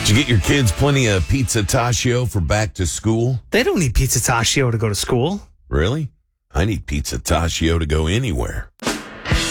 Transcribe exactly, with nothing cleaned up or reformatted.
Did you get your kids plenty of pizza Taccio for back to school? They don't need pizza Taccio to go to school. Really? I need pizza Taccio to go anywhere.